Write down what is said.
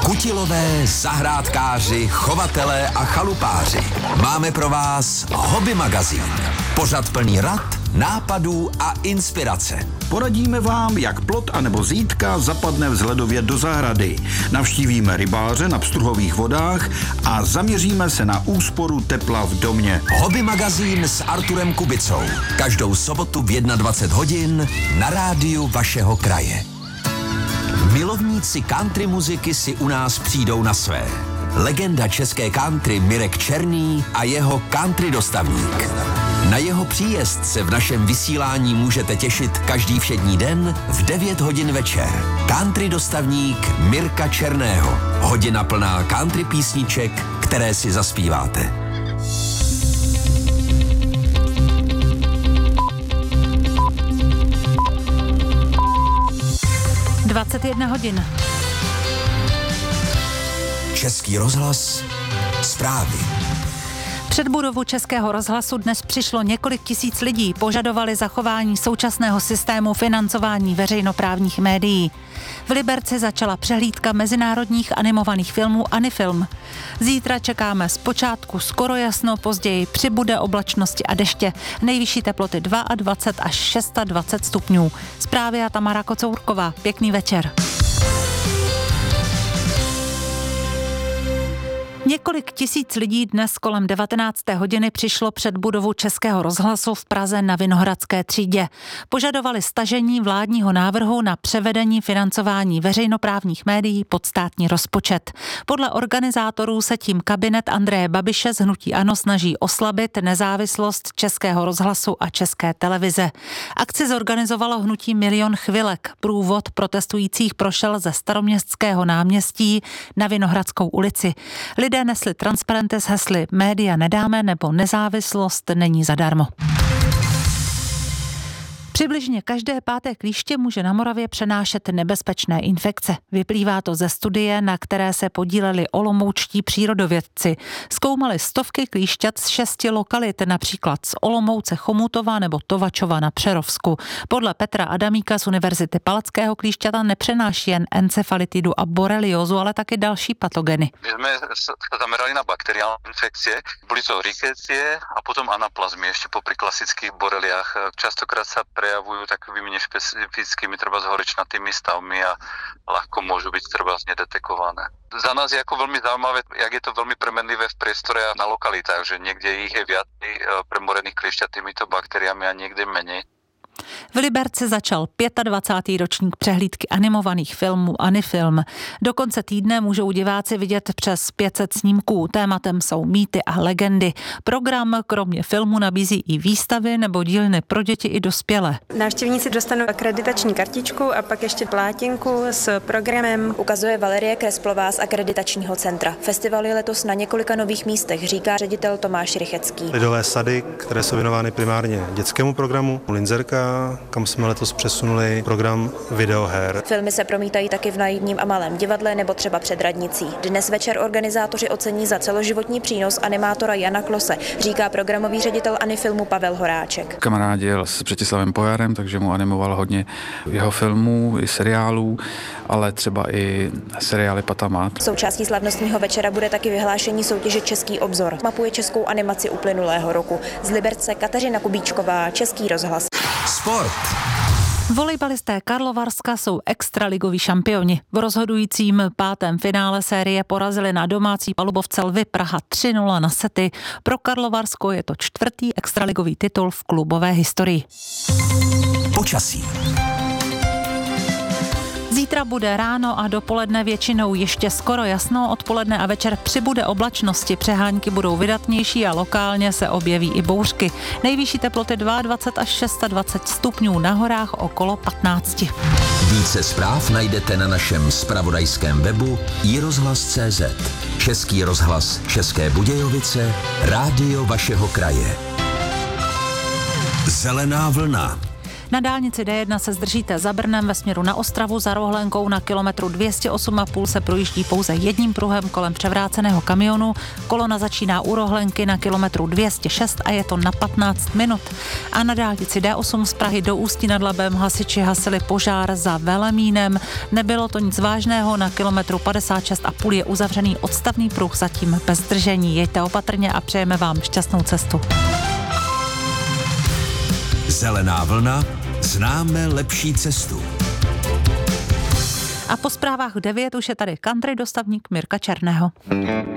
Kutilové, zahrádkáři, chovatelé a chalupáři. Máme pro vás Hobby magazín. Pořad plný rad, nápadů a inspirace. Poradíme vám, jak plot anebo zítka zapadne vzhledově do zahrady. Navštívíme rybáře na pstruhových vodách a zaměříme se na úsporu tepla v domě. Hobby magazín s Arturem Kubicou. Každou sobotu v 21 hodin na rádiu vašeho kraje. Milovníci country muziky si u nás přijdou na své. Legenda české country Mirek Černý a jeho country dostavník. Na jeho příjezd se v našem vysílání můžete těšit každý všední den v 9 hodin večer. Country dostavník Mirka Černého. Hodina plná country písniček, které si zaspíváte. hodin. Český rozhlas, zprávy. Před budovu Českého rozhlasu dnes přišlo několik tisíc lidí, požadovali zachování současného systému financování veřejnoprávních médií. V Liberci začala přehlídka mezinárodních animovaných filmů Anifilm. Zítra čekáme zpočátku skoro jasno, později přibude oblačnosti a deště. Nejvyšší teploty 22 až 26 stupňů. Zprávy a Tamara Kocourková. Pěkný večer. Několik tisíc lidí dnes kolem 19. hodiny přišlo před budovu Českého rozhlasu v Praze na Vinohradské třídě. Požadovali stažení vládního návrhu na převedení financování veřejnoprávních médií pod státní rozpočet. Podle organizátorů se tím kabinet Andreje Babiše z hnutí ANO snaží oslabit nezávislost Českého rozhlasu a České televize. Akci zorganizovalo hnutí Milion chvilek. Průvod protestujících prošel ze Staroměstského náměstí na Vinohradskou ulici. Lidé nesli transparenty s hesly Média nedáme nebo Nezávislost není zadarmo. Přibližně každé páté klíště může na Moravě přenášet nebezpečné infekce. Vyplývá to ze studie, na které se podíleli olomoučtí přírodovědci. Zkoumali stovky klíšťat z 6 lokalit, například z Olomouce, Chomutova nebo Tovačova na Přerovsku. Podle Petra Adamíka z Univerzity Palackého klíšťata nepřenáší jen encefalitidu a boreliózu, ale taky další patogeny. My jsme se zamerali na bakteriální infekce, byly to rickettsie a potom anaplazmy, ještě popri klasických boreliách. Častokrát se prejavujú takovými nešpecifickými třeba horečnatými stavmi a ľahko môžu byť třeba nedetekované. Za nás je jako velmi zajímavé, jak je to velmi premenlivé v priestore a na lokalitách, že někde jich je viac premorených kliešťat týmito bakteriami a někde menej. V Liberci začal 25. ročník přehlídky animovaných filmů Anifilm. Do konce týdne můžou diváci vidět přes 500 snímků. Tématem jsou mýty a legendy. Program kromě filmu nabízí i výstavy nebo dílny pro děti i dospělé. Návštěvníci dostanou akreditační kartičku a pak ještě plátinku s programem. Ukazuje Valerie Kresplová z akreditačního centra. Festival je letos na několika nových místech, říká ředitel Tomáš Rychecký. Lidové sady, které jsou věnovány primárně dětskému programu, Linzerka, kam jsme letos přesunuli program videoher. Filmy se promítají taky v Naivním a Malém divadle nebo třeba před radnicí. Dnes večer organizátoři ocení za celoživotní přínos animátora Jana Klose, říká programový ředitel Anifilmu Pavel Horáček. Kamarádil s Břetislavem Pojarem, takže mu animoval hodně jeho filmů i seriálů, ale třeba i seriály Patamat. Součástí slavnostního večera bude taky vyhlášení soutěže Český obzor. Mapuje českou animaci uplynulého roku. Z Liberce Kateřina Kubíčková, Český rozhlas. Sport. Volejbalisté Karlovarska jsou extraligoví šampioni. V rozhodujícím 5. finále série porazili na domácí palubovce Lvy Praha 3-0 na sety. Pro Karlovarsko je to 4. extraligový titul v klubové historii. Počasí. Zítra bude ráno a dopoledne většinou ještě skoro jasno, odpoledne a večer přibude oblačnosti, přehánky budou vydatnější a lokálně se objeví i bouřky. Nejvyšší teploty 22 až 26 stupňů, na horách okolo 15. Více zpráv najdete na našem zpravodajském webu iRozhlas.cz. Český rozhlas České Budějovice, rádio vašeho kraje. Zelená vlna. Na dálnici D1 se zdržíte za Brnem ve směru na Ostravu, za Rohlenkou na kilometru 208,5 se projíždí pouze jedním pruhem kolem převráceného kamionu. Kolona začíná u Rohlenky na kilometru 206 a je to na 15 minut. A na dálnici D8 z Prahy do Ústí nad Labem hasiči hasili požár za Velemínem. Nebylo to nic vážného, na kilometru 56,5 je uzavřený odstavný pruh, zatím bez zdržení. Jeďte opatrně a přejeme vám šťastnou cestu. Zelená vlna, známe lepší cestu. A po zprávách 9 už je tady country dostavník Mirka Černého.